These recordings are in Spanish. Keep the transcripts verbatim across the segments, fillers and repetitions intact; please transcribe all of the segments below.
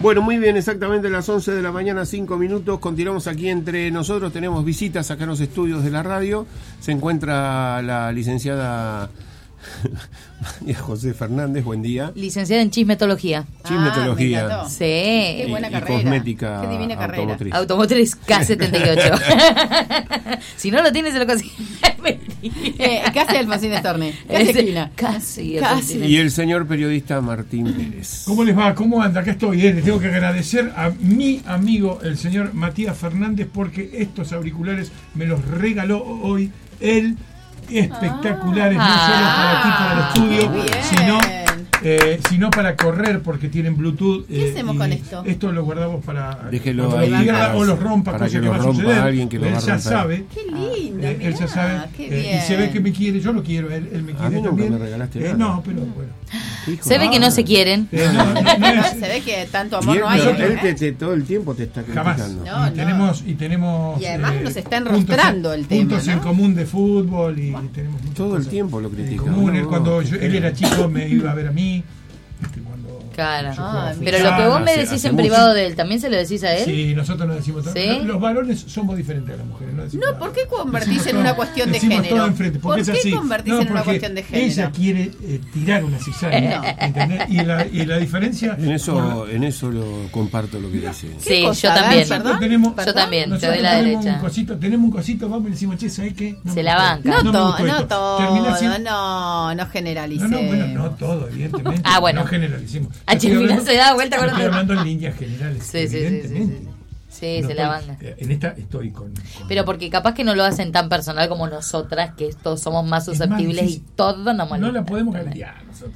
Bueno, muy bien, exactamente a las once de la mañana, cinco minutos. Continuamos aquí entre nosotros. Tenemos visitas acá en los estudios de la radio. Se encuentra la licenciada María José Fernández, buen día. Licenciada en chismetología. Chismetología. Ah, sí. Qué buena y, carrera. Y cosmética. Qué divina carrera. Automotriz. Automotriz K setenta y ocho. Si no lo tiene, se lo consigue. Eh, casi Alfonsín Storni. Casi esquina. Casi. Casi. Y el señor periodista Martín Pérez. ¿Cómo les va? ¿Cómo anda? Acá estoy. Eh. Les tengo que agradecer a mi amigo, el señor Matías Fernández, porque estos auriculares me los regaló hoy él. Espectaculares, Ah, no solo para aquí, para el estudio, bien. sino, eh, sino para correr, porque tienen Bluetooth. ¿Qué eh, hacemos y con esto? Esto lo guardamos para Déjelo cuando ahí lo pierda para- o los rompa, para cosa que que lo va a rompa suceder. alguien que lo él va a ya romper. sabe. Qué linda, Eh, él ya sabe. qué eh, bien. y se ve que me quiere, yo lo quiero, él, él me A quiere mí nunca también. me regalaste Eh, nada. no, pero bueno. Hijo, Se ve que no se quieren. Eh, no, no, no es- Se ve que tanto Y amor él, no hay. pero ¿eh? él te, te- todo el tiempo te está Jamás. criticando. No, y, no. Tenemos, y tenemos. Y además nos está puntos enrostrando en- el tema, Puntos ¿no? en común de fútbol y tenemos muchas Todo el cosas tiempo lo en critica. común. No, Él, no, cuando no, yo- qué él pena. era chico me iba a ver a mí. Este, cuando Claro. yo jugaba Ah, fútbol. Pero lo que vos me hace- decís hace en mucho- privado de él, ¿también se lo decís a él? Sí, nosotros nos decimos todo. ¿Sí? Los, los varones somos diferentes a las mujeres. No, decimos No, nada. ¿por qué convertís Decimos en todo- una cuestión de decimos género? todo enfrente, porque ¿Por es qué así. convertís No, en una porque cuestión de género? Ella quiere eh, tirar una cizaña, No. ¿entendés? Y la, y la diferencia. En eso, por- en eso lo comparto lo que dice. Sí, cosa? yo A ver, también. perdón. Nosotros tenemos, Yo ¿Perdón? también, te nosotros doy la tenemos derecha. un cosito, tenemos un cosito, vamos y le decimos, che, ¿sabes qué? No Se me la gustó banca. No, esto, me to- gustó no esto. todo, Termina siendo- no, no generalicemos. No, no, bueno, no todo, evidentemente. Ah, bueno. No generalicemos. Ah, Yo estoy Chilmina hablando- se da vuelta con Estoy otro. hablando en líneas generales. Sí, sí, sí, sí, evidentemente. sí. Sí, No se la estoy- banca. eh, En esta estoy con. con- Pero porque capaz que no lo hacen tan personal como nosotras, que todos somos más Es más susceptibles y difícil. todo nos molesta. No la podemos cambiar nosotros.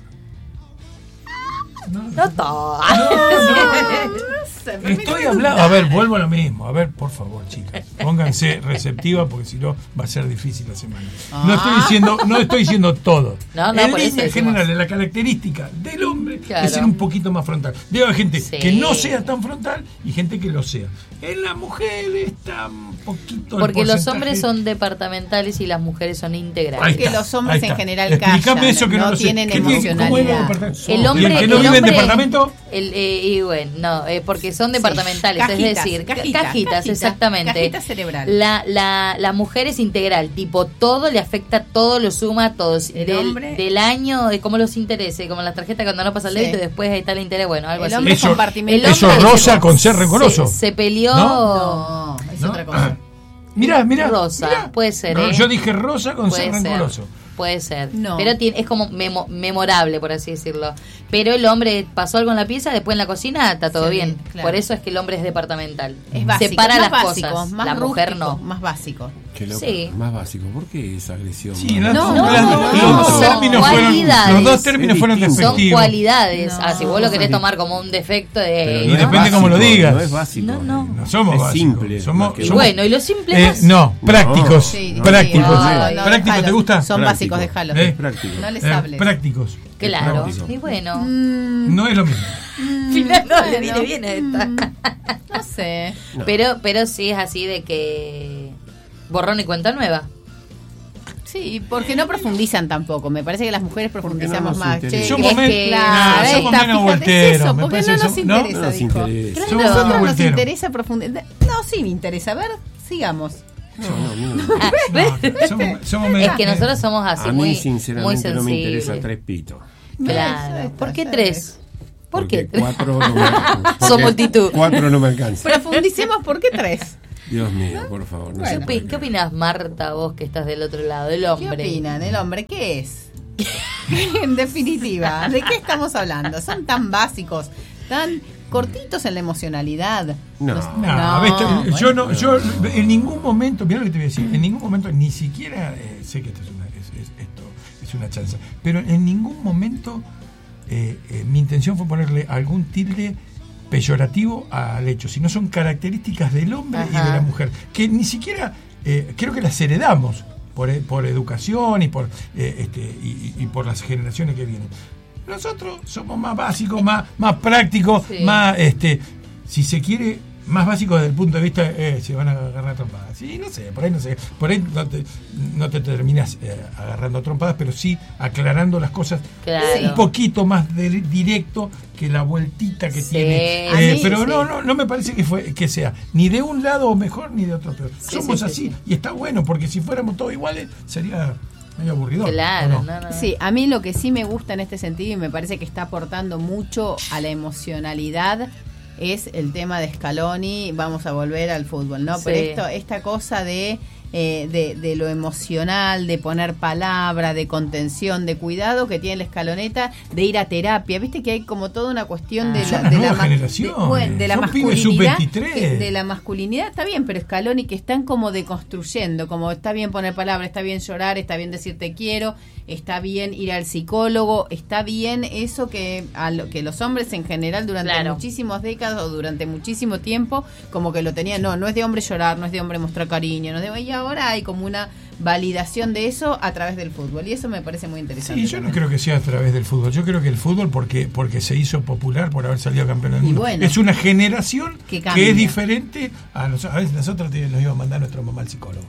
No, No todo. Estoy hablando. A ver, vuelvo a lo mismo. A ver, por favor, chicas, pónganse receptiva porque si no va a ser difícil la semana. No estoy diciendo, no estoy diciendo todo. No, no, en por eso líneas decimos. generales, la característica del hombre Claro. es ser un poquito más frontal. Debe haber gente Sí. que no sea tan frontal y gente que lo sea. En la mujer está un poquito. el Porque los porcentaje- hombres son departamentales y las mujeres son Ahí integrales. Que está, los hombres ahí en está. general Explícame callan, eso que no, no lo sé. tienen ¿Qué tiene- ¿Cómo es lo emocionalidad. departamento? El ¿Y hombre, el que no el vive en hombre- departamento? el, eh, y bueno, no, eh, porque son departamentales, Cajitas, es decir, ca- cajitas, cajitas, cajitas, exactamente. cajita cerebral. La, la, la mujer es integral, tipo, todo le afecta, todo lo suma a todos. El del, hombre- del año, de cómo los intereses, como las tarjetas cuando no pasa el Sí. débito y después ahí está el interés, bueno, algo El así. hombre Eso- compartimenta. eso hombre rosa con ser rencoroso. Se, se peleó. No, es ¿No? otra cosa. Mirá, mirá. Rosa, mirá. puede ser, No, ¿eh? yo dije rosa con Puede ser ser, rencoroso. puede ser. No. Pero tiene, es como memo- memorable, por así decirlo. Pero el hombre pasó algo en la pieza, después en la cocina está todo Sí, bien. claro. Por eso es que el hombre es departamental. Es básico, Separa más las básico, cosas. más La mujer rústico, no. más básico. Qué loco. Sí. Más básico. ¿Por qué esa agresión? Sí, más? las No, dos- no, las no, dos- no, los dos son términos fueron, cualidades. los dos términos Es fueron distinto. Son despectivos. cualidades. No. Ah, si vos lo querés tomar como un defecto Pero de... Y no es depende básico, cómo lo digas. No es básico. No, no. No somos es básicos, simple. somos- más que- Y somos- bueno, y lo simple Eh, más... no, prácticos. Sí, sí, prácticos. no, ¿eh? no, ¿Práctico déjalo. te gusta? Son Práctico. básicos, déjalos. ¿Eh? Práctico. No les Eh, hables. prácticos. Claro. práctico. Y bueno... Mm, No es lo mismo. Final, no, le bueno. viene bien a esta. no sé. No. Pero, pero sí es así de que... Borrón y cuenta nueva. Sí, porque no profundizan tampoco. Me parece que las mujeres profundizamos nos más. interesa. Che, Somos es men- que, no, claro, somos esta, menos fíjate, es volteros, eso, me porque parece no que nos somos- ¿no? interesa, No nos dijo. interesa. Claro. Somos A nosotros menos nos volteros. interesa profundizar. No, sí me interesa. A ver, sigamos. No, no, no. No, somos, somos menos- Es que nosotros somos así, A muy, mí, muy sinceramente, no me interesa sensibles. tres pitos. Claro. Eso ¿Por qué está, tres? ¿Por Porque qué tres? cuatro no me alcanzan. Son Porque multitud. Cuatro no me alcanzan. Profundicemos, ¿por qué tres? Dios mío, por favor. No Bueno. se ¿Qué, puede opi- ¿Qué creer. opinas, Marta, vos que estás del otro lado, del ¿Qué hombre? opinan del hombre? ¿Qué es? En definitiva, ¿de qué estamos hablando? Son tan básicos, tan cortitos en la emocionalidad. No. Los- No, ¿ves? bueno. yo no, yo en ningún momento, mira lo que te voy a decir, en ningún momento, ni siquiera, eh, sé que esto es una, es, es- esto es una chanza, pero en ningún momento eh, eh, mi intención fue ponerle algún tilde peyorativo al hecho, sino son características del hombre y Ajá. de la mujer, que ni siquiera, eh, creo que las heredamos por, eh, por educación y por, eh, este, y, y por las generaciones que vienen. Nosotros somos más básicos, más, más prácticos, Sí. más, este, si se quiere, más básico desde el punto de vista, eh, se van a agarrar trompadas. Sí, no sé, por ahí no sé, por ahí no te, no te terminas eh, agarrando trompadas, pero sí aclarando las cosas claro. un poquito más de, directo que la vueltita que sí. tiene. A Eh, mí, pero sí. no, no, no me parece que fue que sea ni de un lado mejor ni de otro peor. Sí, Somos sí, sí, así sí. y está bueno, porque si fuéramos todos iguales sería medio aburrido. Claro, no, no. Sí, a mí lo que sí me gusta en este sentido y me parece que está aportando mucho a la emocionalidad es el tema de Scaloni. Vamos a volver al fútbol, ¿no? Sí. Pero esto, esta cosa de, eh, de de lo emocional, de poner palabra, de contención, de cuidado que tiene la escaloneta, de ir a terapia. Viste que hay como toda una cuestión de Ah. la, Son las de la, nuevas ma- generaciones. de, bueno, de la Son pibes masculinidad. sub veintitrés. que- De la masculinidad está bien, pero Scaloni que están como deconstruyendo, como está bien poner palabra, está bien llorar, está bien decir te quiero, está bien ir al psicólogo, está bien eso que a lo que los hombres en general durante Claro. muchísimas décadas o durante muchísimo tiempo como que lo tenían, no, no es de hombre llorar, no es de hombre mostrar cariño, no es de, y ahora hay como una validación de eso a través del fútbol y eso me parece muy interesante. Sí, yo no también. creo que sea a través del fútbol. Yo creo que el fútbol, porque porque se hizo popular por haber salido campeón del Y mundo, bueno, es una generación que que, cambia. es diferente a nosotros. A veces nosotros te- nos iba a mandar nuestra mamá al psicólogo.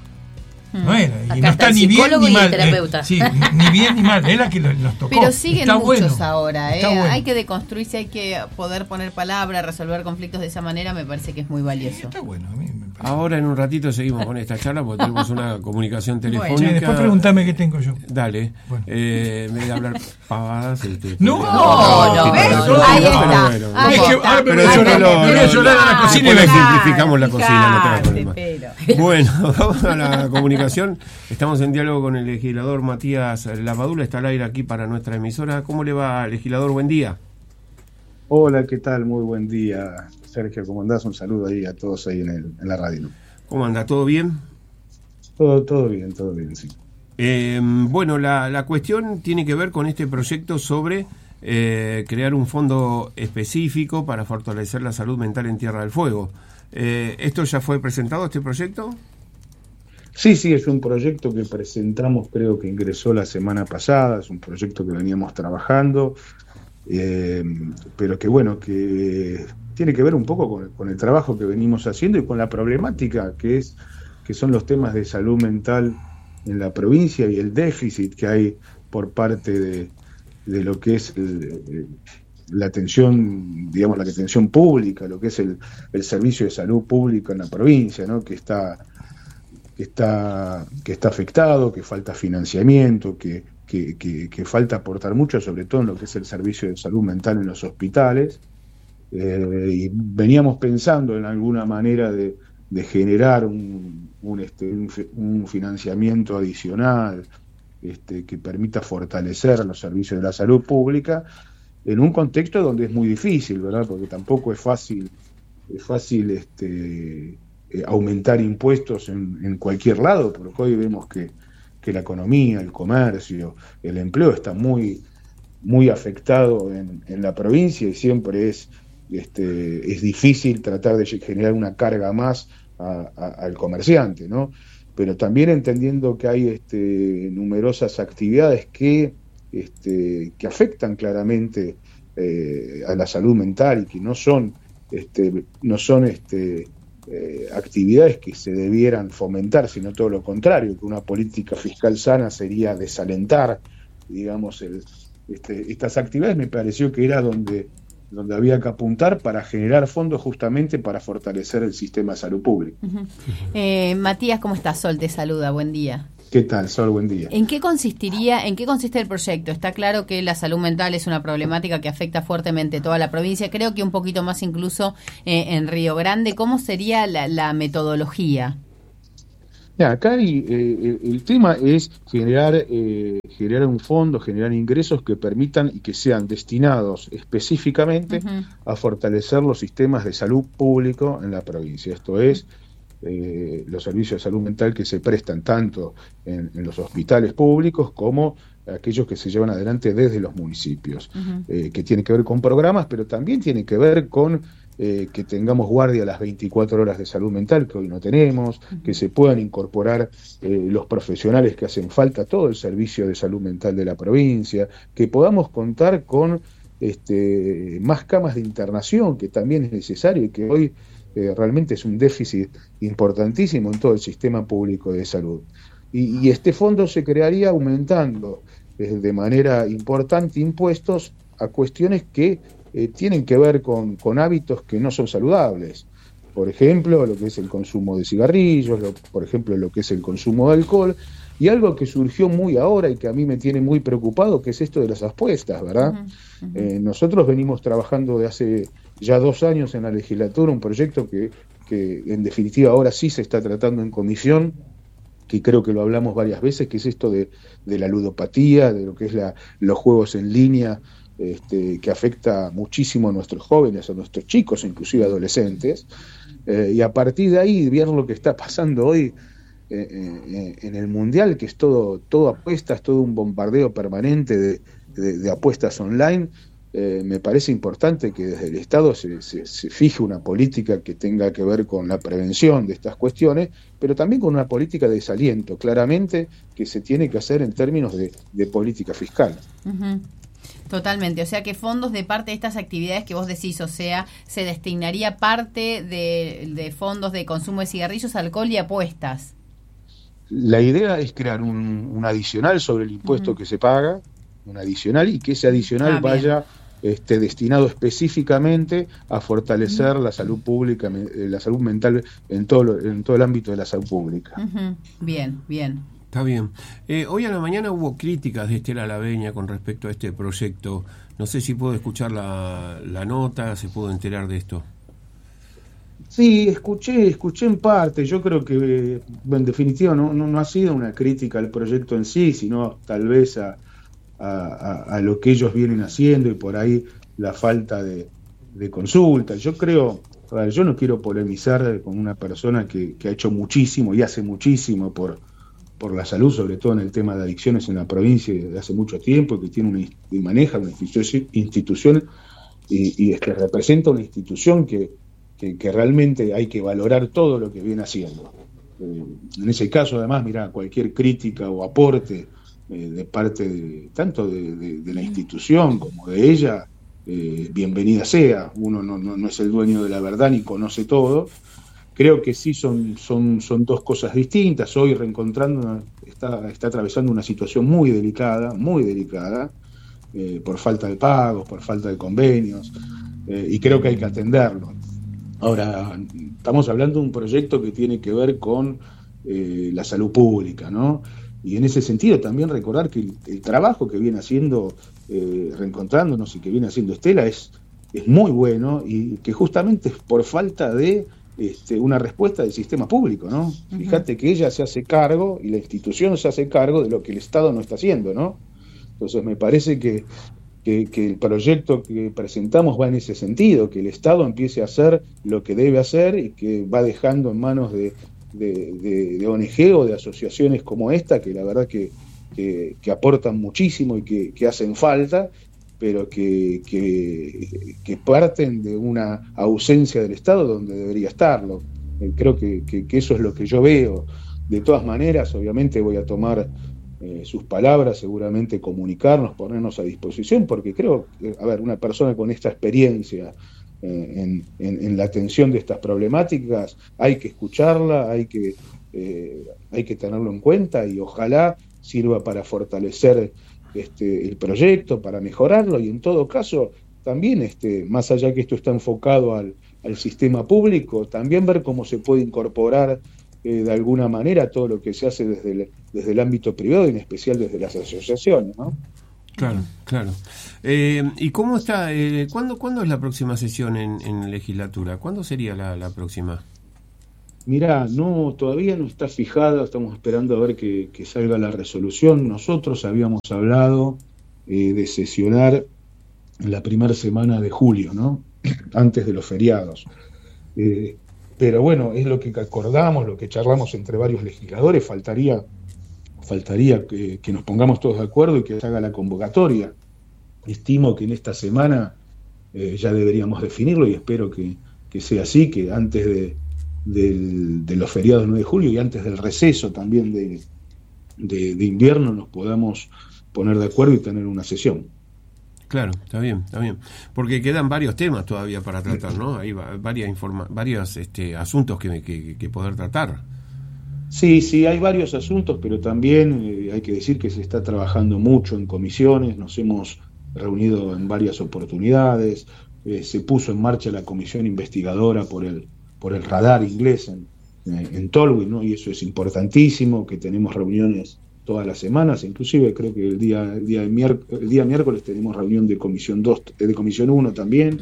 No era, y Acá no está está el ni bien psicólogo ni y el mal. terapeuta. eh, sí, ni, ni bien ni mal, es la que lo- nos tocó. Pero siguen Está muchos bueno, ahora, ¿eh? está bueno. Hay que deconstruirse, hay que poder poner palabra, resolver conflictos de esa manera, me parece que es muy valioso. Está bueno, a mí me parece. Ahora en un ratito seguimos con esta charla porque tenemos una comunicación Bueno. telefónica. Che, después preguntame qué tengo yo. Dale. Bueno. Eh, en vez de hablar pavadas. Este, No, no, no, ¿ves? no, no, Ahí no, está. bueno. Ahí Es que está. ahora me Pero voy a eso llorar, no lo- me voy a llorar a la cocina y Después vengo. le simplificamos la cocina, no tengas Fijate, problema. pero- Bueno, vamos a la comunicación. Estamos en diálogo con el legislador Matías Lavadula. Está al aire aquí para nuestra emisora. ¿Cómo le va, legislador? Buen día. Hola, ¿qué tal? Muy buen día, Sergio. ¿Cómo andás? Un saludo ahí a todos ahí en, el, en la radio, ¿no? ¿Cómo anda? ¿Todo bien? Todo, todo bien, todo bien, sí. Eh, bueno, la, la cuestión tiene que ver con este proyecto sobre eh, crear un fondo específico para fortalecer la salud mental en Tierra del Fuego. Eh, ¿Esto ya fue presentado, este proyecto? Sí, sí, es un proyecto que presentamos, creo que ingresó la semana pasada, es un proyecto que veníamos trabajando, eh, pero que bueno, que tiene que ver un poco con, con el trabajo que venimos haciendo y con la problemática que es que son los temas de salud mental en la provincia y el déficit que hay por parte de, de lo que es el, el, la atención, digamos, la atención pública, lo que es el, el servicio de salud pública en la provincia, ¿no? Que está que está que está afectado, que falta financiamiento, que, que, que, que falta aportar mucho, sobre todo en lo que es el servicio de salud mental en los hospitales. Eh, y veníamos pensando en alguna manera de, de generar un, un, este, un, un financiamiento adicional este, que permita fortalecer los servicios de la salud pública en un contexto donde es muy difícil, ¿verdad? Porque tampoco es fácil, es fácil este, eh, aumentar impuestos en, en cualquier lado, porque hoy vemos que, que la economía, el comercio, el empleo está muy, muy afectado en, en la provincia y siempre es, este, es difícil tratar de generar una carga más a, a, al comerciante, ¿no? Pero también entendiendo que hay este, numerosas actividades que Este, que afectan claramente eh, a la salud mental y que no son este, no son este, eh, actividades que se debieran fomentar, sino todo lo contrario, que una política fiscal sana sería desalentar, digamos, el, este, estas actividades. Me pareció que era donde, donde había que apuntar para generar fondos justamente para fortalecer el sistema de salud pública. Uh-huh. eh, Matías, ¿cómo estás? Sol te saluda, buen día. ¿Qué tal, Sol? Buen día. ¿En qué consistiría, en qué consiste el proyecto? Está claro que la salud mental es una problemática que afecta fuertemente toda la provincia, creo que un poquito más incluso eh, en Río Grande. ¿Cómo sería la, la metodología? Ya, acá hay, eh, el tema es generar, eh, generar un fondo, generar ingresos que permitan y que sean destinados específicamente uh-huh. a fortalecer los sistemas de salud público en la provincia. Esto es, Eh, los servicios de salud mental que se prestan tanto en, en los hospitales públicos como aquellos que se llevan adelante desde los municipios, uh-huh. eh, que tiene que ver con programas, pero también tiene que ver con eh, que tengamos guardia a las veinticuatro horas de salud mental, que hoy no tenemos, uh-huh. que se puedan incorporar eh, los profesionales que hacen falta a todo el servicio de salud mental de la provincia, que podamos contar con este, más camas de internación, que también es necesario y que hoy eh, realmente es un déficit importantísimo en todo el sistema público de salud. Y, y este fondo se crearía aumentando eh, de manera importante impuestos a cuestiones que eh, tienen que ver con, con hábitos que no son saludables. Por ejemplo, lo que es el consumo de cigarrillos, lo, por ejemplo, lo que es el consumo de alcohol, y algo que surgió muy ahora y que a mí me tiene muy preocupado, que es esto de las apuestas, ¿verdad? Uh-huh, uh-huh. Eh, nosotros venimos trabajando de hace ya dos años en la legislatura, un proyecto que, que en definitiva ahora sí se está tratando en comisión, que creo que lo hablamos varias veces, que es esto de, de la ludopatía, de lo que es la, los juegos en línea, este, que afecta muchísimo a nuestros jóvenes, a nuestros chicos, inclusive adolescentes. Eh, y a partir de ahí, ver lo que está pasando hoy eh, eh, en el Mundial, que es todo, todo apuestas, todo un bombardeo permanente de, de, de apuestas online, eh, me parece importante que desde el Estado se, se, se fije una política que tenga que ver con la prevención de estas cuestiones, pero también con una política de desaliento, claramente, que se tiene que hacer en términos de, de política fiscal. Uh-huh. Totalmente, o sea que fondos de parte de estas actividades que vos decís, o sea, se destinaría parte de, de fondos de consumo de cigarrillos, alcohol y apuestas. La idea es crear un, un adicional sobre el impuesto uh-huh. que se paga, un adicional, y que ese adicional ah, vaya este, destinado específicamente a fortalecer uh-huh. la salud pública, la salud mental en todo, en todo el ámbito de la salud pública. Uh-huh. Bien, bien. Está bien. Eh, hoy a la mañana hubo críticas de Estela Laveña con respecto a este proyecto. No sé si puedo escuchar la, la nota, se pudo enterar de esto. Sí, escuché, escuché en parte. Yo creo que, en definitiva, no, no, no ha sido una crítica al proyecto en sí, sino tal vez a, a, a lo que ellos vienen haciendo y por ahí la falta de, de consulta. Yo creo, a ver, yo no quiero polemizar con una persona que, que ha hecho muchísimo y hace muchísimo por por la salud, sobre todo en el tema de adicciones en la provincia desde hace mucho tiempo, que tiene una, y maneja una institución, institución y, y es que representa una institución que, que, que realmente hay que valorar todo lo que viene haciendo. Eh, en ese caso, además, mira, cualquier crítica o aporte eh, de parte de, tanto de, de, de la institución como de ella, eh, bienvenida sea. Uno no, no, no es el dueño de la verdad ni conoce todo. Creo que sí son, son, son dos cosas distintas. Hoy Reencontrando una, está, está atravesando una situación muy delicada, muy delicada, eh, por falta de pagos, por falta de convenios, eh, y creo que hay que atenderlo. Ahora, estamos hablando de un proyecto que tiene que ver con eh, la salud pública, ¿no? Y en ese sentido también recordar que el, el trabajo que viene haciendo eh, Reencontrándonos y que viene haciendo Estela es, es muy bueno, y que justamente es por falta de Este, una respuesta del sistema público, ¿no? Uh-huh. Fíjate que ella se hace cargo y la institución se hace cargo de lo que el Estado no está haciendo, ¿no? Entonces me parece que, que, que el proyecto que presentamos va en ese sentido, que el Estado empiece a hacer lo que debe hacer y que va dejando en manos de, de, de, de O N G o de asociaciones como esta, que la verdad que, que, que aportan muchísimo y que, que hacen falta, pero que, que, que parten de una ausencia del Estado donde debería estarlo. Eh, creo que, que, que eso es lo que yo veo. De todas maneras, obviamente voy a tomar eh, sus palabras, seguramente comunicarnos, ponernos a disposición, porque creo que, a ver, una persona con esta experiencia eh, en, en, en la atención de estas problemáticas, hay que escucharla, hay que, eh, hay que tenerlo en cuenta y ojalá sirva para fortalecer Este, el proyecto, para mejorarlo, y en todo caso también, este, más allá que esto está enfocado al, al sistema público, también ver cómo se puede incorporar eh, de alguna manera todo lo que se hace desde el, desde el ámbito privado y en especial desde las asociaciones, ¿no? Claro, claro. Eh, ¿Y cómo está? Eh, ¿cuándo, ¿Cuándo es la próxima sesión en, en legislatura? ¿Cuándo sería la, la próxima? Mirá, no, todavía no está fijada, estamos esperando a ver que, que salga la resolución. Nosotros habíamos hablado eh, de sesionar la primera semana de julio, ¿no? Antes de los feriados. Eh, pero bueno, es lo que acordamos, lo que charlamos entre varios legisladores, faltaría, faltaría que, que nos pongamos todos de acuerdo y que se haga la convocatoria. Estimo que en esta semana eh, ya deberíamos definirlo y espero que, que sea así, que antes de Del, de los feriados nueve de julio y antes del receso también de, de, de invierno nos podamos poner de acuerdo y tener una sesión. Claro, está bien, está bien. Porque quedan varios temas todavía para tratar, ¿no? Hay va- varias informa- varios este, asuntos que, que, que poder tratar. Sí, sí, hay varios asuntos, pero también eh, hay que decir que se está trabajando mucho en comisiones, nos hemos reunido en varias oportunidades, eh, se puso en marcha la comisión investigadora por el, por el radar inglés en, en, en Tolwyn, ¿no? Y eso es importantísimo, que tenemos reuniones todas las semanas, inclusive creo que el día, el día, de miérc- el día miércoles tenemos reunión de comisión dos, de comisión uno también,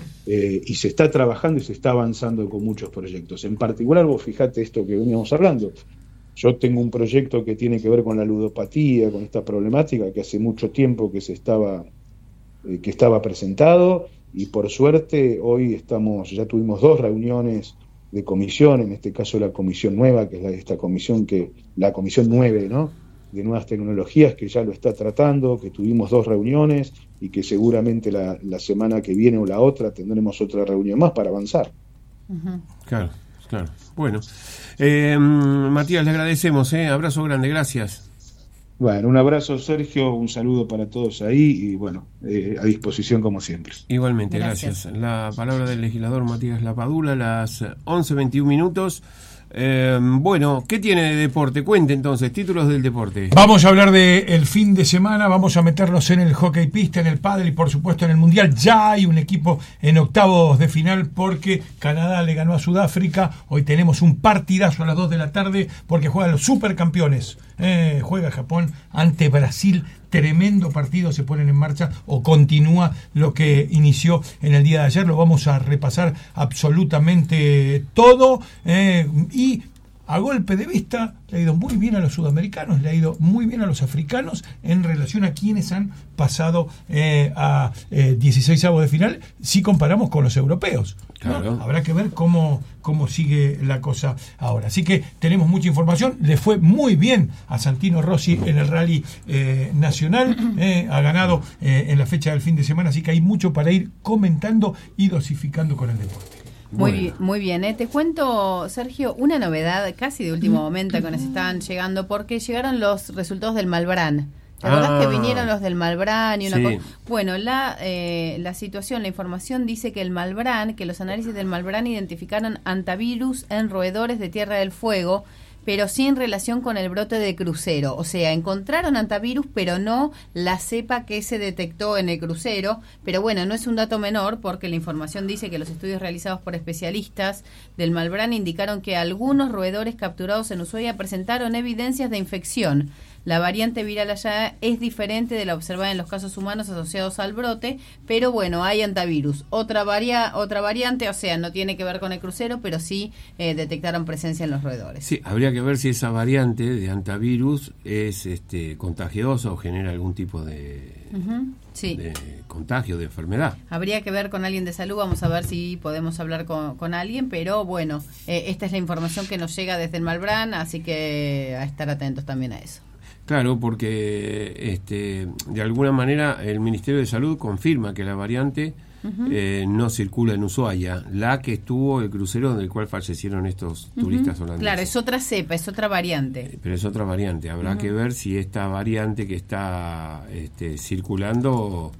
eh, y se está trabajando y se está avanzando con muchos proyectos. En particular, vos fijate esto que veníamos hablando, yo tengo un proyecto que tiene que ver con la ludopatía, con esta problemática que hace mucho tiempo que se estaba, eh, que estaba presentado, y por suerte hoy estamos, ya tuvimos dos reuniones de comisión, en este caso la comisión nueva, que es la, esta comisión que, la comisión nueve, ¿no? De nuevas tecnologías, que ya lo está tratando, que tuvimos dos reuniones y que seguramente la, la semana que viene o la otra tendremos otra reunión más para avanzar. Ujú. Claro, claro. Bueno, eh, Matías, le agradecemos, ¿eh? Abrazo grande, gracias. Bueno, un abrazo, Sergio, un saludo para todos ahí y bueno, eh, a disposición como siempre. Igualmente, Gracias. gracias. La palabra del legislador Matías Lapadula, las once veintiún minutos. Eh, bueno, ¿qué tiene de deporte? Cuente entonces, títulos del deporte. Vamos a hablar del fin de semana, vamos a meternos en el hockey pista, en el pádel y por supuesto en el mundial. Ya hay un equipo en octavos de final porque Canadá le ganó a Sudáfrica. Hoy tenemos un partidazo a las dos de la tarde porque juegan los supercampeones. Eh, juega Japón ante Brasil. Tremendo partido se ponen en marcha o continúa lo que inició en el día de ayer. Lo vamos a repasar absolutamente todo eh, y a golpe de vista le ha ido muy bien a los sudamericanos, le ha ido muy bien a los africanos en relación a quienes han pasado eh, a eh, dieciseisavos de final si comparamos con los europeos, ¿no? Claro. Habrá que ver cómo, cómo sigue la cosa ahora. Así que tenemos mucha información. Le fue muy bien a Santino Rossi en el rally eh, nacional. Eh, ha ganado eh, en la fecha del fin de semana. Así que hay mucho para ir comentando y dosificando con el deporte. Muy Bueno. bien, muy bien. ¿eh? Te cuento, Sergio, una novedad casi de último momento que nos están llegando porque llegaron los resultados del Malbrán. ¿Te acordás Ah. que vinieron los del Malbrán y una Sí. cosa? Bueno, la, eh, la situación, la información dice que el Malbrán, que los análisis del Malbrán identificaron antivirus en roedores de Tierra del Fuego, pero sin relación con el brote de crucero. O sea, encontraron antivirus, pero no la cepa que se detectó en el crucero. Pero bueno, no es un dato menor porque la información dice que los estudios realizados por especialistas del Malbrán indicaron que algunos roedores capturados en Ushuaia presentaron evidencias de infección. La variante viral allá es diferente de la observada en los casos humanos asociados al brote, pero bueno, hay antivirus. Otra, varia, otra variante, o sea, no tiene que ver con el crucero, pero sí eh, detectaron presencia en los roedores. Sí, habría que ver si esa variante de antivirus es este, contagiosa o genera algún tipo de, Ujú, sí. de contagio, de enfermedad. Habría que ver con alguien de salud, vamos a ver si podemos hablar con, con alguien, pero bueno, eh, esta es la información que nos llega desde el Malbrán, así que a estar atentos también a eso. Claro, porque este, de alguna manera el Ministerio de Salud confirma que la variante uh-huh. eh, no circula en Ushuaia, la que estuvo el crucero del cual fallecieron estos uh-huh. turistas holandeses. Claro, es otra cepa, es otra variante. Eh, pero es otra variante, habrá uh-huh. que ver si esta variante que está este, circulando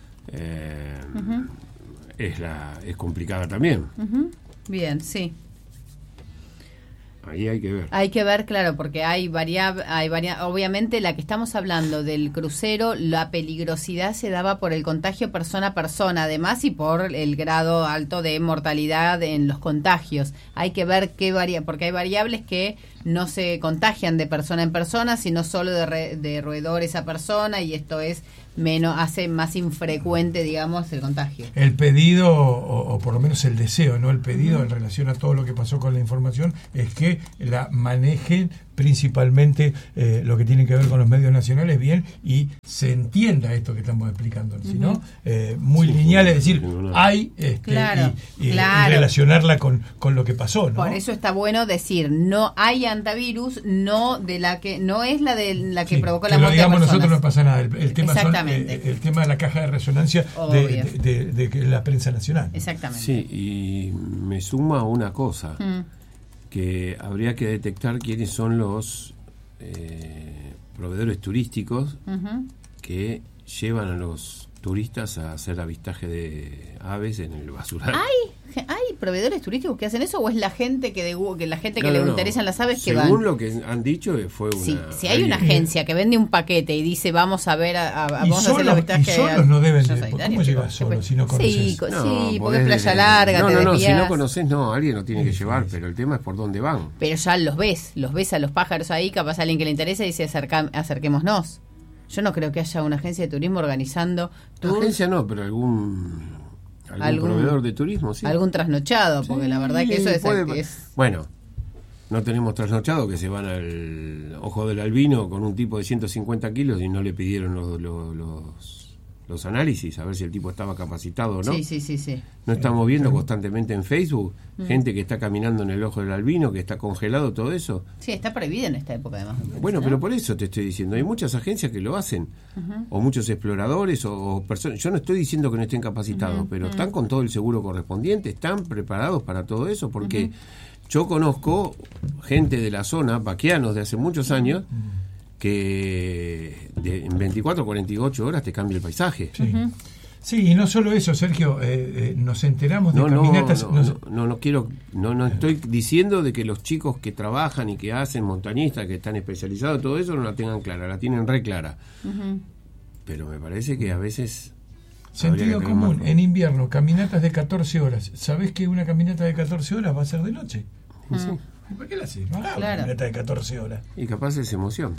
eh, uh-huh. es, la, es complicada también. Uh-huh. Bien, sí. Ahí hay que ver. Hay que ver, claro, porque hay variab hay varia obviamente la que estamos hablando del crucero, la peligrosidad se daba por el contagio persona a persona, además, y por el grado alto de mortalidad en los contagios. Hay que ver qué varia porque hay variables que no se contagian de persona en persona, sino solo de, re de roedores a persona, y esto es menos hace más infrecuente, digamos, el contagio. El pedido, o, o por lo menos el deseo, no el pedido, uh-huh. en relación a todo lo que pasó con la información, es que la manejen principalmente eh, lo que tiene que ver con los medios nacionales bien y se entienda esto que estamos explicando, uh-huh. ¿no? Eh, muy sí, lineal, es decir, no, hay este, claro, y, y, claro. y relacionarla con, con lo que pasó, ¿no? Por eso está bueno decir, no hay antivirus, no de la que no es la de la que sí, provocó la muerte de personas. Nosotros no pasa nada, el, el tema Exactamente. son, eh, el tema de la caja de resonancia de, de, de, de, de la prensa nacional. Exactamente. Sí, y me suma una cosa. Mm. que habría que detectar quiénes son los eh, proveedores turísticos uh-huh. que llevan a los turistas a hacer avistaje de aves en el basural. ¿Hay, ¿Hay proveedores turísticos que hacen eso o es la gente que, de, que la gente que No, le no, no. interesan las aves que Según van? Según lo que han dicho, fue una... Sí, si hay una agencia que vende un paquete y dice vamos a ver, a, a, Y vamos a hacer el solos, avistaje... y solos no deben de... sanitario, ¿Cómo llegas chicos? solo si no conoces? Sí, co- No, sí, porque podés es playa de- larga, No, te no, no, si desvías. no conoces, no, alguien lo tiene que llevar, pero el tema es por dónde van. Pero ya los ves, los ves a los pájaros ahí, capaz a alguien que le interesa y dice acerca, acerquémonos. Yo no creo que haya una agencia de turismo organizando tours, Agencia no, pero algún... Algún, Algún- proveedor de turismo, sí. algún trasnochado, porque la verdad que Sí, eso es, puede- es Bueno, no tenemos trasnochados que se van al Ojo del Albino con un tipo de ciento cincuenta kilos y no le pidieron los, los, los, los análisis, a ver si el tipo estaba capacitado o no. sí, sí, sí, sí. No estamos viendo constantemente en Facebook gente que está caminando en el Ojo del Albino, que está congelado, todo eso. Sí, está prohibido en esta época además. me parece, Bueno, ¿no? pero por eso te estoy diciendo, hay muchas agencias que lo hacen, o muchos exploradores, o, o personas, yo no estoy diciendo que no estén capacitados, pero están con todo el seguro correspondiente, están preparados para todo eso, porque yo conozco gente de la zona, vaqueanos de hace muchos años, que de, en veinticuatro, cuarenta y ocho horas te cambia el paisaje. Sí. Sí, y no solo eso, Sergio, eh, eh, nos enteramos de No, no, caminatas... no, nos- no, no, no quiero, no, no estoy diciendo de que los chicos que trabajan y que hacen montañistas, que están especializados, todo eso no la tengan clara, la tienen re clara. Pero me parece que a veces... habría Sentido que tener común, más- en invierno, caminatas de catorce horas. ¿Sabés que una caminata de catorce horas va a ser de noche? Sí. ¿Y ¿Por qué la haces? No hagas una Claro. caminata de catorce horas. Y capaz es emoción.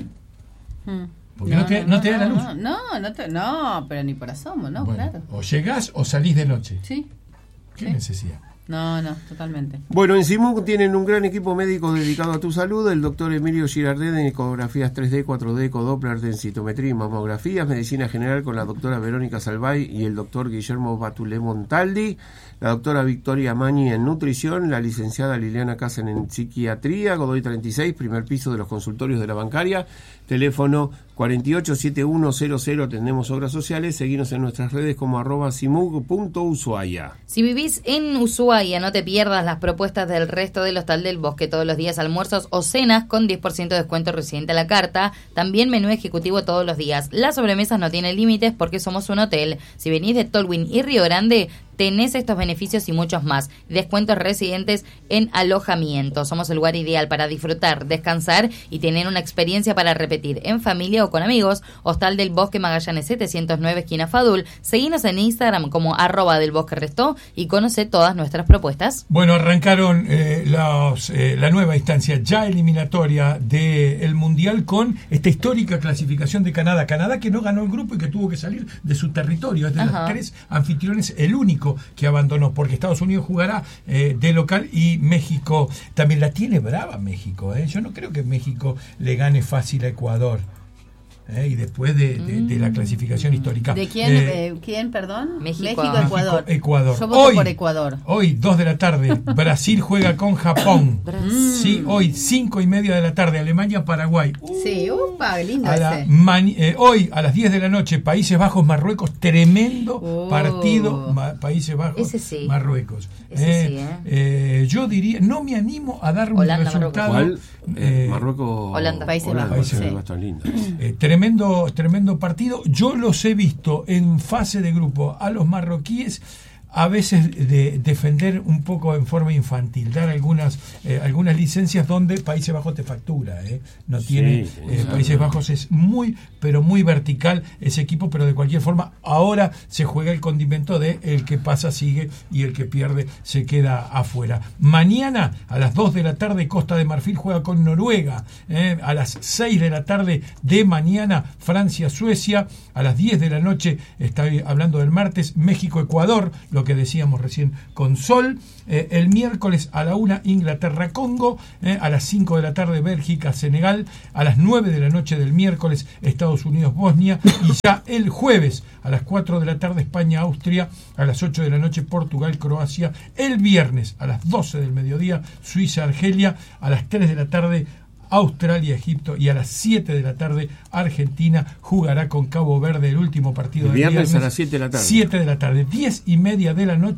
Mm. Porque no, te, no te da la luz. No, no, no, te- no, pero ni por asomo, ¿no? Bueno, Claro. o llegás o salís de noche. Sí. ¿Qué Sí. necesidad? No, no, totalmente. Bueno, en Simón tienen un gran equipo médico dedicado a tu salud. El doctor Emilio Girardet en ecografías tres D, cuatro D, ecodoppler, densitometría y mamografías. Medicina general con la doctora Verónica Salvay y el doctor Guillermo Batulé Montaldi. La doctora Victoria Mañi en nutrición. La licenciada Liliana Casen en psiquiatría. Godoy treinta y seis, primer piso de los consultorios de la bancaria. Teléfono cuarenta y ocho setenta y uno cero cero. Tenemos obras sociales. Seguinos en nuestras redes como arroba simug punto ushuaia. Si vivís en Ushuaia, no te pierdas las propuestas del resto del Hostal del Bosque todos los días, almuerzos o cenas con diez por ciento de descuento residente a la carta. También menú ejecutivo todos los días. Las sobremesas no tienen límites porque somos un hotel. Si venís de Tolwyn y Río Grande, tenés estos beneficios y muchos más. Descuentos residentes en alojamiento. Somos el lugar ideal para disfrutar, descansar y tener una experiencia para repetir en familia o con amigos. Hostal del Bosque Magallanes setecientos nueve, esquina Fadul. Seguinos en Instagram como arroba del Bosque Restó y conoce todas nuestras propuestas. Bueno, arrancaron eh, los, eh, la nueva instancia ya eliminatoria del Mundial con esta histórica clasificación de Canadá. Canadá que no ganó el grupo y que tuvo que salir de su territorio. Es de Ajá. los tres anfitriones el único que abandonó, porque Estados Unidos jugará eh, de local y México también la tiene brava. México, ¿eh? Yo no creo que México le gane fácil a Ecuador. ¿eh? Y después de, de, de la clasificación histórica. ¿De quién, Eh, eh, quién perdón? México. Ecuador. México, Ecuador. Yo voto Hoy, por Ecuador. Hoy, dos de la tarde, Brasil juega con Japón. Brasil. Sí, hoy, cinco y media de la tarde, Alemania, Paraguay. Uh, Sí, upa, lindo a la ese. mani- eh, hoy, a las diez de la noche, Países Bajos, Marruecos. Tremendo Oh. partido, Ma- Países Bajos, Ese sí. Marruecos. Ese Eh, sí, ¿eh? eh, yo diría, no me animo a dar un Holanda, resultado. ¿Cuál? eh, Eh, Marruecos. Holanda. Países Bajos, Países sí. Bajos, tan lindo. Eh, tremendo, tremendo partido. Yo los he visto en fase de grupo a los marroquíes a veces de defender un poco en forma infantil, dar algunas eh, algunas licencias donde Países Bajos te factura, ¿eh? No Sí, tiene sí, eh, sí. Países Bajos es muy pero muy vertical ese equipo, pero de cualquier forma ahora se juega el condimento de el que pasa sigue y el que pierde se queda afuera. Mañana a las dos de la tarde Costa de Marfil juega con Noruega, ¿eh? A las seis de la tarde de mañana Francia-Suecia, a las diez de la noche, está hablando del martes, México-Ecuador, lo que decíamos recién con Sol. Eh, el miércoles a la una Inglaterra-Congo, eh, a las cinco de la tarde Bélgica-Senegal, a las nueve de la noche del miércoles Estados Unidos-Bosnia, y ya el jueves a las cuatro de la tarde España-Austria, a las ocho de la noche Portugal-Croacia, el viernes a las doce del mediodía Suiza-Argelia, a las tres de la tarde Australia, Egipto, y a las siete de la tarde Argentina jugará con Cabo Verde el último partido El del viernes viernes a las siete de la tarde. siete de la tarde, diez y media de la noche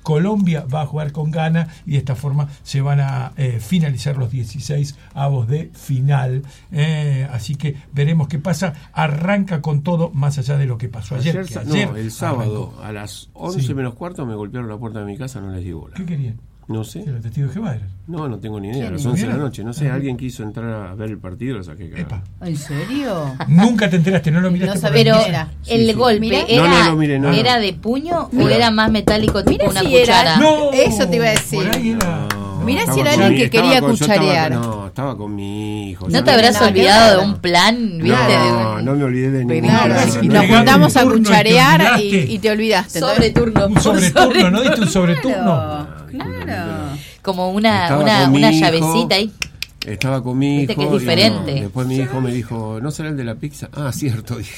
Colombia va a jugar con Ghana y de esta forma se van a eh, finalizar los dieciséis avos de final. Eh, así que veremos qué pasa. Arranca con todo, más allá de lo que pasó ayer. Ayer, que ayer no, el sábado arrancó. a las once Sí. menos cuarto me golpearon la puerta de mi casa, no les di bola. ¿Qué querían? No sé. ¿Los testigos de Jehová eran? No, no tengo ni idea. A las ¿Quién? once de la ¿Vieron? noche. No sé, Ah. alguien quiso entrar a ver el partido, lo saqué cagado. Epa. ¿En serio? Nunca te enteraste, no lo miraste. No por sabía la Pero quién era. Sí, el sí. golpe Mirá. era, No, no lo miré, no, no. ¿era de puño o Mira. era más metálico tipo Mira una si era- cuchara? No, Eso te iba a decir. Por ahí era. No, Mirá estaba si era con alguien mi- que estaba quería con- yo estaba- cucharear. no, estaba con mi hijo. ¿No yo te habrás nada que olvidado ver. de un plan? ¿Viste? De No, un- no me olvidé de ningún Claro, plan. sí, y no. nos Llegaste juntamos un a turno y te cucharear y, olvidaste. y te olvidaste. Sobre turno. Un sobreturno, ¿no diste un sobreturno? Claro, claro. Como una, Estaba una, con mi una hijo. llavecita ahí. Estaba con mi Viste hijo. que es y diferente. no, después mi hijo me dijo, ¿no será el de la pizza? Ah, cierto, dije.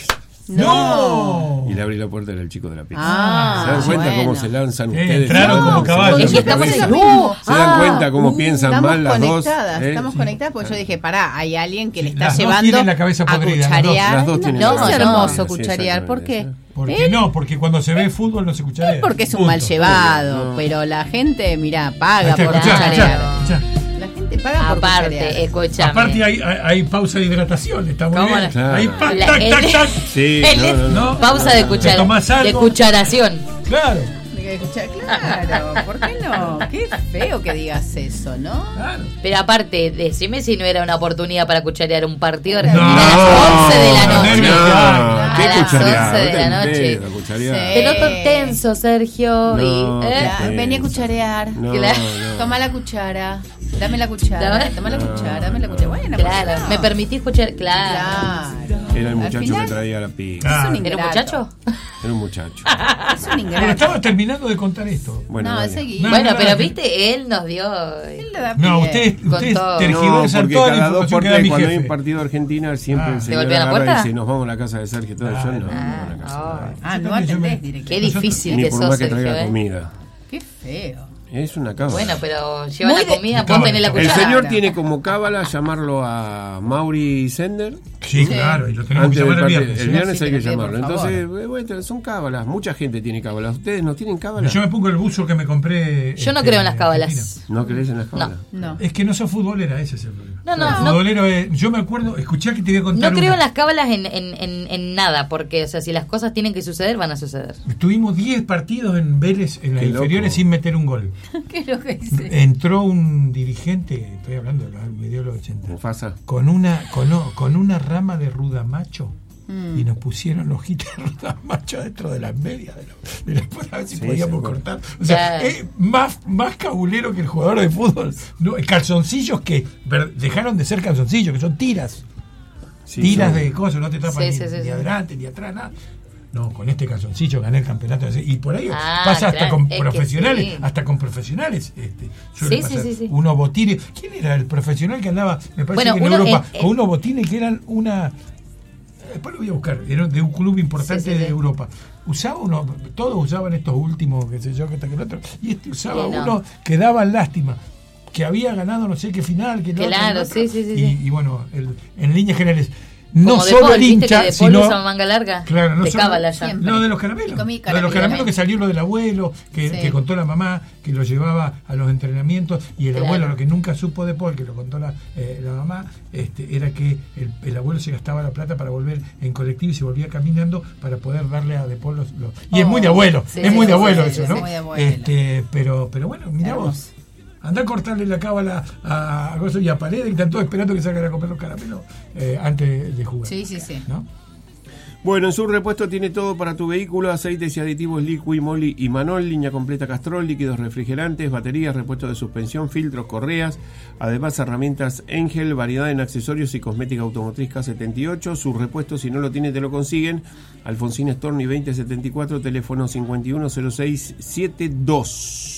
¡No! Y le abrí la puerta, era el chico de la pizza. Ah, ¿Se dan cuenta bueno. cómo se lanzan Sí, ustedes? entraron No, como se caballos. lanzan Y estamos la en cabeza. lo mismo. ¿Se dan Ah, cuenta cómo Uh, piensan estamos mal las dos? conectadas, ¿Eh? Estamos Sí. conectadas porque yo dije, pará, hay alguien que le está Las dos llevando tienen la cabeza a podrida, las dos. cucharear. Las dos tienen la no, cabeza es podrida, hermoso sí, cucharear. ¿Por qué? exactamente, Porque no, porque cuando se ve fútbol no se cucharea. Es porque es un Punto. mal llevado, No. pero la gente, mirá, Ahí paga está, por escuchá, cucharear. escuchá, escuchá. La gente paga por Aparte, cucharear. escúchame. Aparte hay, hay, hay pausa de hidratación, está muy ¿Cómo bien. no? Claro. Ahí, pa, La- tac, el- tac, tac. Sí, El- no, no, no. ¿No? Pausa de, ¿Te cuchara, tomás de algo? cucharación. Claro, Hay que escuchar, claro, ¿por qué no? Qué feo que digas eso, ¿no? claro. Pero aparte, decime si no era una oportunidad para cucharear un partido No, argentino a las once de la no, noche. no, A ¿qué las cucharear? once de No la te noche. enteras, cucharear. Sí. Te noto tenso, Sergio. No, y, qué ¿eh? Ya, vení a cucharear. No, Claro. no. Toma la cuchara. Dame la cuchara. Dame- Toma la cuchara. Dame la cuchara. Bueno, Claro, ¿por qué no? me permití escuchar. Claro. Claro. Era el Al muchacho final, que traía la pizza. Claro. Es un ¿Era un ingrato. muchacho? Era un muchacho. Es un Pero ingrato. estaba terminando de contar esto. Bueno, No, dale. seguí. No, Bueno, no, pero no. viste, él nos dio. Él le da No, pie. ustedes, Con ustedes todo. No, tergiversan porque toda la cada dos información por que da tres, mi cuando hay jefe. un partido de Argentina, siempre Ah. el ¿Te señor golpean la agarra y puerta? dice, nos vamos a la casa de Sergio. Todo. Yo no, no, Ah, a la casa. ah. Ah, no Yo me- atendés Qué directamente. difícil Ni que por sos, más que Sergio. traiga ¿eh? comida. Qué feo. Es una cábala. Bueno, pero lleva Muy la de- comida, vos Cábala. tenés la El cuchara. señor tiene como cábala llamarlo a Mauri Sender. Sí, claro, y lo tenemos Antes que del llamar el partido. viernes. El ¿sí? viernes Sí, hay te que lo pido, llamarlo. por Entonces, favor. eh, bueno, son cábalas. Mucha gente tiene cábalas. ¿Ustedes no tienen cábalas? Yo me pongo el buzo que me compré. Yo no este, creo en las cábalas. Argentina. ¿No crees en las cábalas? No. Es que no sos futbolera, ese es el problema. No, no, El no. futbolero es. Yo me acuerdo, escuchá que te voy a contar. No creo una. en las cábalas en, en, en, en nada, porque, o sea, si las cosas tienen que suceder, van a suceder. Tuvimos diez partidos en Vélez, en las Qué inferiores, loco. sin meter un gol. ¿Qué es lo que dice? Entró un dirigente, estoy hablando de los medios de los ochenta, Mufasa. con una, con, o- con una rama de rudamacho. Mm. Y nos pusieron hojitas de rudamacho dentro de las medias de la, de la puerta, a ver si Sí, podíamos se cortar. O sea, Ya. es más, más cabulero que el jugador de fútbol. No, calzoncillos que ver- dejaron de ser calzoncillos, que son tiras. Sí, tiras son- de cosas, no te tapan Sí, ni, sí, sí, ni sí. adelante, ni atrás, nada. No, con este calzoncillo gané el campeonato. Y por ahí Ah, pasa hasta claro, con es que profesionales, sí. hasta con profesionales. Este, suele Sí, sí, pasar. sí, sí. Unos botines. ¿Quién era el profesional que andaba? Me parece Bueno, que en uno Europa, en- en- con unos botines que eran una. Después lo voy a buscar, eran de un club importante Sí, sí, de sí. Europa. Usaba uno, todos usaban estos últimos, qué sé yo, que este que el otro, y este usaba Sí, no. uno que daba lástima, que había ganado no sé qué final, que el otro, Claro, el otro, sí, sí, sí, y, sí. y bueno, el- en líneas generales, no Como de solo Paul, el ¿viste hincha, que de Paul sino usa manga larga? Claro, no de solo- cábala ya. Siempre. lo de los caramelos. Y comí Lo de los caramelos. caramelos que salió lo del abuelo, que, Sí. que contó la mamá, que lo llevaba a los entrenamientos, y el Claro. abuelo, lo que nunca supo de Paul, que lo contó la, eh, la mamá, este, era que el, el abuelo se gastaba la plata para volver en colectivo y se volvía caminando para poder darle a de Paul los, los- Y es Oh, muy de abuelo, sí, es sí, muy de sí, abuelo sí, eso, sí, ¿no? sí, muy de abuelo. Este, pero, pero bueno, mirá Hermoso. vos. Andá a cortarle la cábala a, a Gozo y a Paredes, que están todos esperando que salgan a comer los caramelos eh, antes de jugar. Sí, sí, sí. ¿No? Bueno, en su repuesto tiene todo para tu vehículo: aceites y aditivos Liqui, Moly y Manol, línea completa Castrol, líquidos refrigerantes, baterías, repuesto de suspensión, filtros, correas, además herramientas Engel, variedad en accesorios y cosmética automotriz K setenta y ocho. Su repuesto, si no lo tiene, te lo consiguen. Alfonsín Storni veinte setenta y cuatro, teléfono cincuenta y uno cero seis setenta y dos.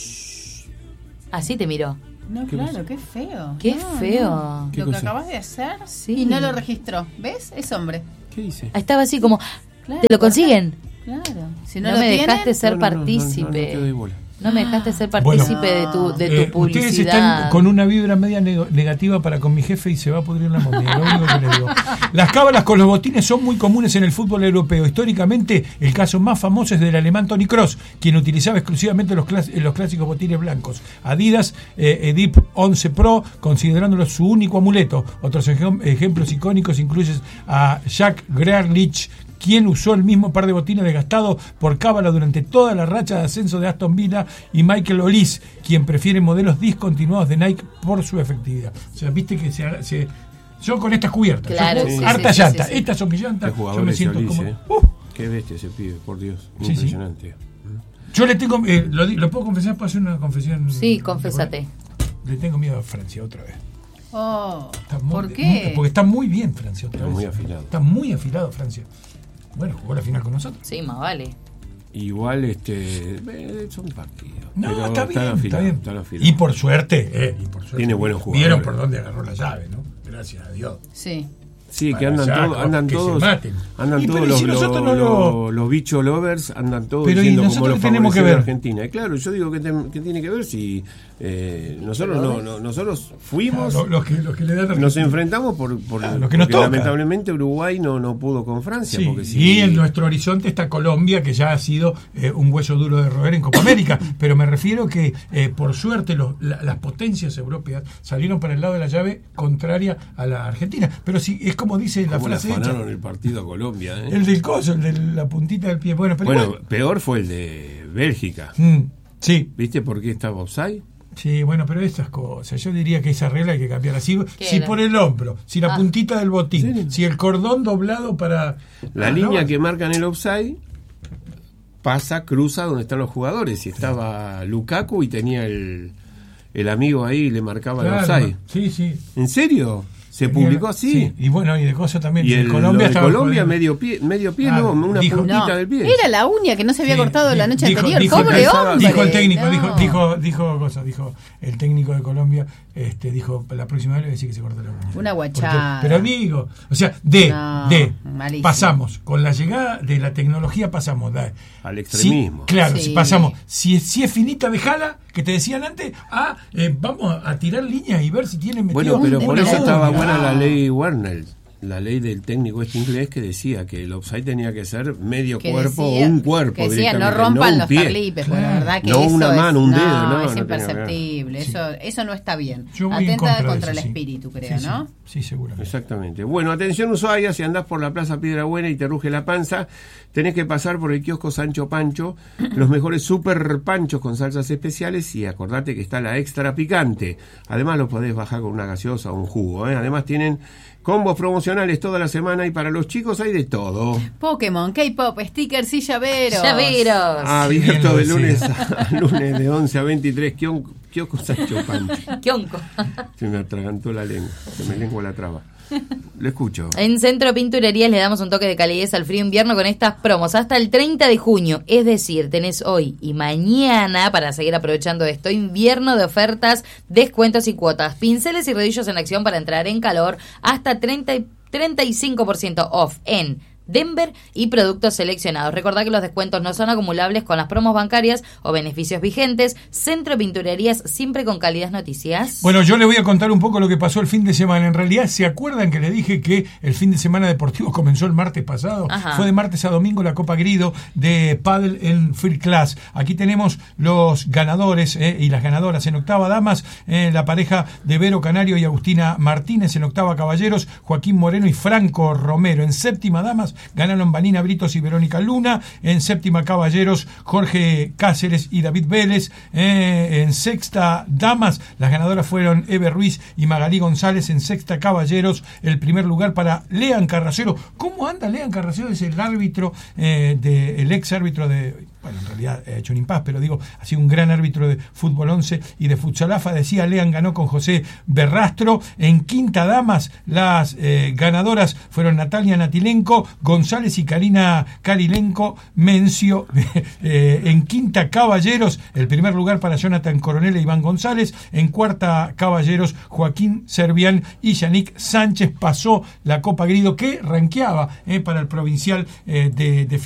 Así te miró. No, ¿Qué claro, cosa? qué feo. Qué No, feo. no. ¿Qué Lo que cosa? acabas de hacer Sí. y no lo registró. ¿Ves? Es hombre. ¿Qué dice? Estaba así como, Claro, ¿te lo consiguen? Claro. Si no, no lo me tienen, dejaste ser No, no, no, partícipe. no, no, no te doy bola. No me dejaste ser partícipe Bueno, de tu, de tu Eh, publicidad. ustedes están con una vibra media neg- negativa para con mi jefe y se va a pudrir la momia, lo único que le digo. Las cábalas con los botines son muy comunes en el fútbol europeo. Históricamente, el caso más famoso es del alemán Toni Kroos, quien utilizaba exclusivamente los, clas- los clásicos botines blancos. Adidas eh, Edip once Pro, considerándolo su único amuleto. Otros ejem- ejemplos icónicos incluyen a Jack Grealish, quien usó el mismo par de botines desgastados por cábala durante toda la racha de ascenso de Aston Villa, y Michael Olise, quien prefiere modelos discontinuados de Nike por su efectividad. O sea, viste que se, se yo con estas cubiertas, Claro, yo, sí, harta sí, llanta, sí, sí. estas son mis llantas, Qué yo jugador me ese siento Olise, como... eh. ¡Uh! Qué bestia ese pibe, por Dios. Sí, sí. Impresionante. Yo le tengo, eh, lo, di- lo puedo confesar, puedo hacer una confesión. Sí, confésate. Le tengo miedo a Francia otra vez. Oh, Está muy- ¿por qué? muy- porque está muy bien Francia otra Está vez. muy afilado. Está muy afilado Francia. Bueno, jugó la final con nosotros. Sí, más vale. Igual este eh, son partidos. No, pero está bien, están afilados, está bien. están afilados. Y por suerte, eh, y por suerte. Tiene buenos jugadores. Vieron por dónde agarró la llave, ¿no? Gracias a Dios. Sí. Sí, que Para andan, allá, todo- andan que se todos, maten. andan Y todos pero ¿y los, si nosotros no los- lo- los- los bichos lovers, andan todos Pero ¿y diciendo como nosotros los qué tenemos que favorecidos de ver? Argentina. Y claro, yo digo que, te- que tiene que ver si eh, nosotros no, no- nosotros fuimos, Los, los que, los que le dan nos Argentina. enfrentamos por, por Ah, lo que nos porque toca. lamentablemente Uruguay no, no pudo con Francia. Sí, porque si, y en nuestro horizonte está Colombia, que ya ha sido eh, un hueso duro de roer en Copa América. Pero me refiero que, eh, por suerte, los- la- las potencias europeas salieron para el lado de la llave contraria a la Argentina. Pero sí, es como dice la cómo le frase hecha. afanaron el partido a Colombia. ¿eh? El del coso, el de la puntita del pie. Bueno, pero Bueno, igual- peor fue el de Bélgica. Mm, sí, ¿Viste por qué estaba offside? sí, bueno, pero esas cosas, yo diría que esa regla hay que cambiar así. Si era? por el hombro, si la Ah. puntita del botín, Sí. si el cordón doblado para... La Ah, línea no, que marcan el offside pasa, cruza donde están los jugadores. Y estaba Lukaku y tenía el, el amigo ahí y le marcaba claro, el offside. sí, sí. ¿En serio? ¿Se Tenía- publicó así? sí, y bueno, y de cosas también. Y en el Colombia lo de estaba Colombia jodiendo. medio pie, medio pie Ah, no, una dijo- puntita No, del pie. era la uña que no se había Sí, cortado la di- noche dijo- anterior. dijo- Pobre dijo- hombre. Dijo el técnico, no. dijo, dijo, dijo cosas, dijo el técnico de Colombia, este, dijo, la próxima vez le voy a decir que se corte la uña. Una guachada. Porque- pero digo, o sea, de, No, de, malísimo. pasamos, con la llegada de la tecnología pasamos de, Al extremismo. Sí, claro, Sí. si pasamos, si, si es finita, dejala, que te decían antes, a eh, vamos a tirar líneas y ver si tienen metido Bueno, pero un- por una eso estaba uña. buena la ley Werner, la ley del técnico este inglés que decía que el offside tenía que ser medio Que cuerpo decía- o un cuerpo. Que decía, no directamente, rompan un los pie. tarlipes, porque la Claro. verdad que No eso una es, mano, un dedo, no, es no tenía que ver. imperceptible. Eso, eso no está bien. Yo voy en Atenta contra de contra eso, el sí. espíritu, creo, Sí, sí. ¿no? Sí, seguramente. Exactamente. Bueno, atención usuaria, si andás por la Plaza Piedra Buena y te ruge la panza, tenés que pasar por el kiosco Sancho Pancho, los mejores super panchos con salsas especiales, y acordate que está la extra picante. Además lo podés bajar con una gaseosa o un jugo, ¿eh? Además tienen combos promocionales toda la semana y para los chicos hay de todo. Pokémon, K-pop, stickers y llaveros. Llaveros. Abierto de bien lo lunes decía. a lunes de once a veintitrés, kion- kiosco Sancho Pancho. Kionko. Se me atragantó la lengua, se me lengua la traba. Lo escucho. En Centro Pinturerías le damos un toque de calidez al frío invierno con estas promos hasta el treinta de junio. Es decir, tenés hoy y mañana para seguir aprovechando esto. Invierno de ofertas, descuentos y cuotas. Pinceles y rodillos en acción para entrar en calor. Hasta treinta, treinta y cinco por ciento off en Denver y productos seleccionados. Recordá que los descuentos no son acumulables con las promos bancarias o beneficios vigentes. Centro Pinturerías, siempre con cálidas noticias. Bueno, yo les voy a contar un poco lo que pasó el fin de semana. En realidad, ¿se acuerdan que les dije que el fin de semana deportivo comenzó el martes pasado? Ajá. Fue de martes a domingo la Copa Grido de Paddle en First Class. Aquí tenemos los ganadores eh, y las ganadoras. En octava damas, eh, la pareja de Vero Canario y Agustina Martínez. En octava caballeros, Joaquín Moreno y Franco Romero. En séptima damas, ganaron Vanina Britos y Verónica Luna. En séptima caballeros, Jorge Cáceres y David Vélez. Eh, en sexta damas, las ganadoras fueron Eve Ruiz y Magalí González. En sexta caballeros, el primer lugar para Lean Carracero. ¿Cómo anda Lean Carracero? Es el árbitro, eh, de, el ex árbitro de... Bueno, en realidad ha hecho un impas, pero digo, ha sido un gran árbitro de fútbol once y de futsalafa. Decía, Lean ganó con José Berrastro. En quinta damas, las eh, ganadoras fueron Natalia Natilenko, González y Karina Karilenko Mencio. eh, en quinta caballeros, el primer lugar para Jonathan Coronel e Iván González. En cuarta caballeros, Joaquín Servián y Yannick Sánchez. Pasó la Copa Grido que ranqueaba eh, para el provincial eh, de, de